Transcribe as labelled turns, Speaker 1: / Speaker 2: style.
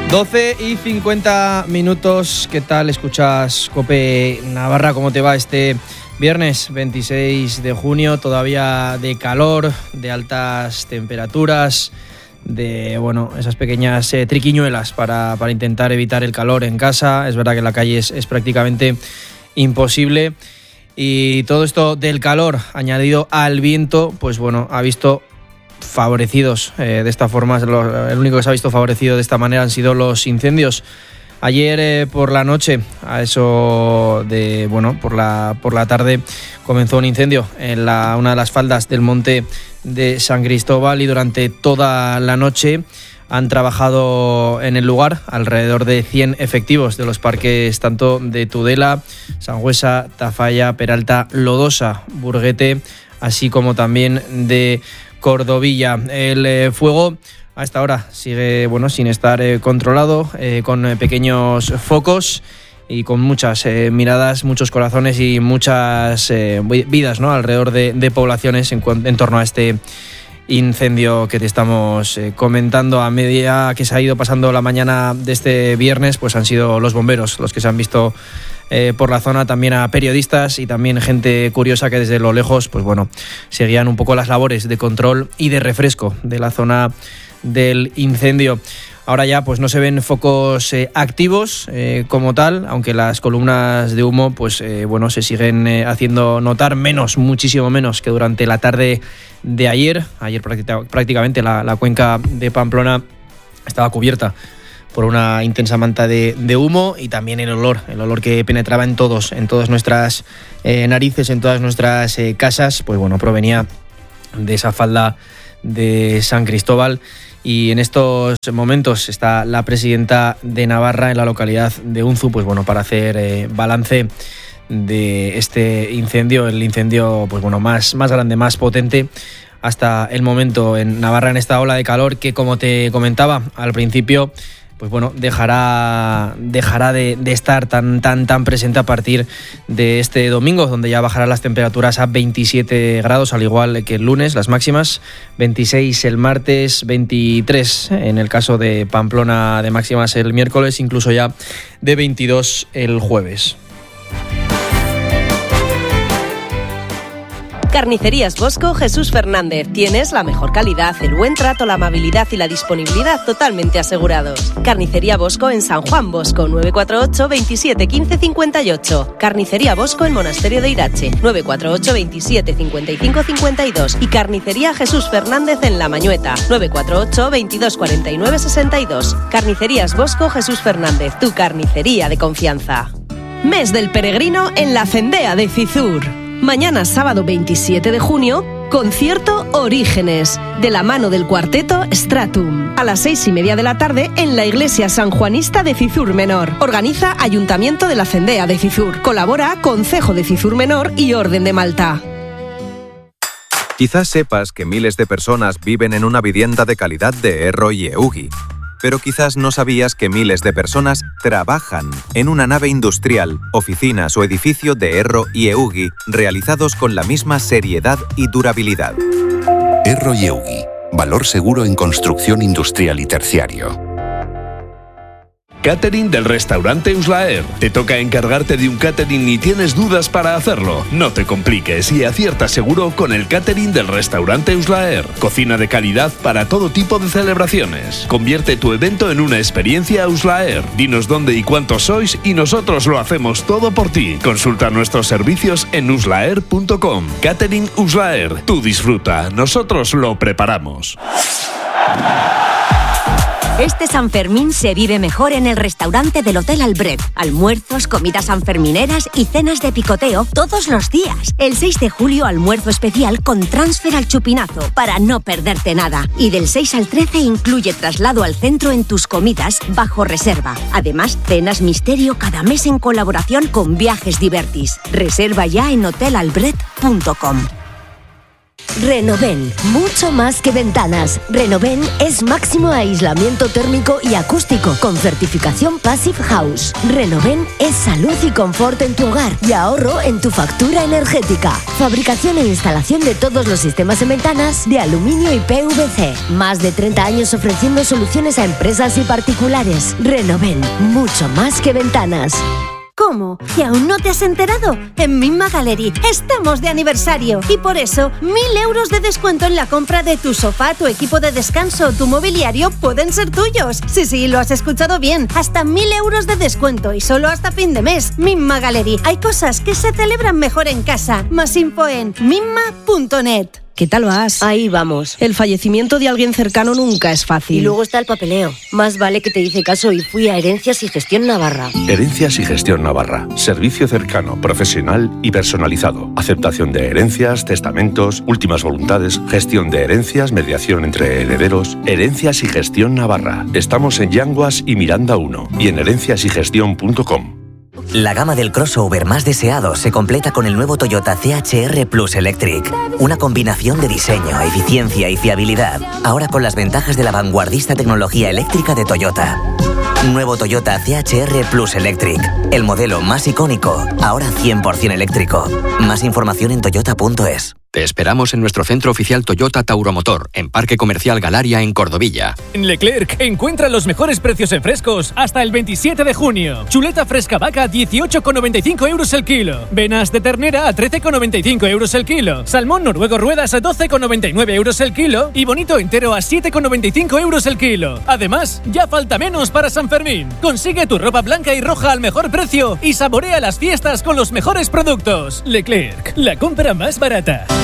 Speaker 1: 12:50. ¿Qué tal? Escuchas COPE Navarra. ¿Cómo te va este viernes 26 de junio? Todavía de calor, de altas temperaturas, de esas pequeñas triquiñuelas para intentar evitar el calor en casa. Es verdad que en la calle es prácticamente imposible. Y todo esto del calor añadido al viento, ha visto favorecidos de esta forma. El único que se ha visto favorecido de esta manera han sido los incendios. Ayer por la noche, a eso de por la tarde, comenzó un incendio en una de las faldas del monte de San Cristóbal, y durante toda la noche han trabajado en el lugar alrededor de 100 efectivos de los parques tanto de Tudela, Sangüesa, Tafalla, Peralta, Lodosa, Burguete, así como también de Cordovilla. El fuego a esta hora sigue sin estar controlado, con pequeños focos y con muchas miradas, muchos corazones y muchas vidas, ¿no?, alrededor de poblaciones en torno a este incendio que te estamos comentando. A medida que se ha ido pasando la mañana de este viernes, pues han sido los bomberos los que se han visto por la zona, también a periodistas y también gente curiosa que desde lo lejos seguían un poco las labores de control y de refresco de la zona del incendio. Ahora ya no se ven focos activos como tal, aunque las columnas de humo se siguen haciendo notar, muchísimo menos que durante la tarde de ayer. Ayer prácticamente la cuenca de Pamplona estaba cubierta por una intensa manta de humo, y también el olor que penetraba en todas nuestras narices, en todas nuestras casas, provenía de esa falda de San Cristóbal. Y en estos momentos está la presidenta de Navarra en la localidad de Unzu, para hacer balance de este incendio, el incendio más grande, más potente hasta el momento en Navarra, en esta ola de calor que, como te comentaba al principio, dejará de estar tan presente a partir de este domingo, donde ya bajarán las temperaturas a 27 grados, al igual que el lunes, las máximas 26 el martes, 23 en el caso de Pamplona de máximas el miércoles, incluso ya de 22 el jueves.
Speaker 2: Carnicerías Bosco Jesús Fernández. Tienes la mejor calidad, el buen trato, la amabilidad y la disponibilidad totalmente asegurados. Carnicería Bosco en San Juan Bosco, 948 27 15 58. Carnicería Bosco en Monasterio de Irache, 948 27 55 52. Y Carnicería Jesús Fernández en La Mañueta, 948 22 49 62. Carnicerías Bosco Jesús Fernández, tu carnicería de confianza. Mes del Peregrino en la Cendea de Cizur. Mañana, sábado 27 de junio, concierto Orígenes, de la mano del cuarteto Stratum, a las 6:30 de la tarde en la iglesia sanjuanista de Cizur Menor. Organiza Ayuntamiento de la Cendea de Cizur. Colabora Concejo de Cizur Menor y Orden de Malta.
Speaker 3: Quizás sepas que miles de personas viven en una vivienda de calidad de Erro y Eugi. Pero quizás no sabías que miles de personas trabajan en una nave industrial, oficinas o edificio de Erro y Eugi, realizados con la misma seriedad y durabilidad.
Speaker 4: Erro y Eugi, valor seguro en construcción industrial y terciario.
Speaker 5: Catering del restaurante Uslaer. ¿Te toca encargarte de un catering y tienes dudas para hacerlo? No te compliques y acierta seguro con el catering del restaurante Uslaer. Cocina de calidad para todo tipo de celebraciones. Convierte tu evento en una experiencia Uslaer. Dinos dónde y cuántos sois y nosotros lo hacemos todo por ti. Consulta nuestros servicios en uslaer.com. Catering Uslaer. Tú disfruta, nosotros lo preparamos.
Speaker 6: Este San Fermín se vive mejor en el restaurante del Hotel Albret. Almuerzos, comidas sanfermineras y cenas de picoteo todos los días. El 6 de julio, almuerzo especial con transfer al Chupinazo para no perderte nada. Y del 6 al 13 incluye traslado al centro en tus comidas bajo reserva. Además, cenas misterio cada mes en colaboración con Viajes Divertis. Reserva ya en hotelalbret.com. Renoven, mucho más que ventanas. Renoven es máximo aislamiento térmico y acústico con certificación Passive House. Renoven es salud y confort en tu hogar y ahorro en tu factura energética. Fabricación e instalación de todos los sistemas en ventanas de aluminio y PVC. Más de 30 años ofreciendo soluciones a empresas y particulares. Renoven, mucho más que ventanas.
Speaker 7: ¿Cómo? ¿Que aún no te has enterado? En Minma Gallery estamos de aniversario y por eso 1.000 euros de descuento en la compra de tu sofá, tu equipo de descanso o tu mobiliario pueden ser tuyos. Sí, lo has escuchado bien. Hasta 1.000 euros de descuento y solo hasta fin de mes. Minma Gallery. Hay cosas que se celebran mejor en casa. Más info en minma.net.
Speaker 2: ¿Qué tal vas?
Speaker 6: Ahí vamos.
Speaker 2: El fallecimiento de alguien cercano nunca es fácil.
Speaker 6: Y luego está el papeleo. Más vale que te hice caso y fui a Herencias y Gestión Navarra.
Speaker 5: Herencias y Gestión Navarra. Servicio cercano, profesional y personalizado. Aceptación de herencias, testamentos, últimas voluntades, gestión de herencias, mediación entre herederos. Herencias y Gestión Navarra. Estamos en Yanguas y Miranda 1 y en herenciasygestión.com.
Speaker 8: La gama del crossover más deseado se completa con el nuevo Toyota CHR Plus Electric. Una combinación de diseño, eficiencia y fiabilidad. Ahora con las ventajas de la vanguardista tecnología eléctrica de Toyota. Nuevo Toyota CHR Plus Electric. El modelo más icónico, ahora 100% eléctrico. Más información en toyota.es.
Speaker 9: Te esperamos en nuestro centro oficial Toyota Tauromotor, en Parque Comercial Galaria, en Cordovilla.
Speaker 10: En Leclerc, encuentra los mejores precios en frescos hasta el 27 de junio. Chuleta fresca vaca a 18,95 euros el kilo. Venas de ternera a 13,95 euros el kilo. Salmón noruego ruedas a 12,99 euros el kilo. Y bonito entero a 7,95 euros el kilo. Además, ya falta menos para San Fermín. Consigue tu ropa blanca y roja al mejor precio y saborea las fiestas con los mejores productos. Leclerc, la compra más barata.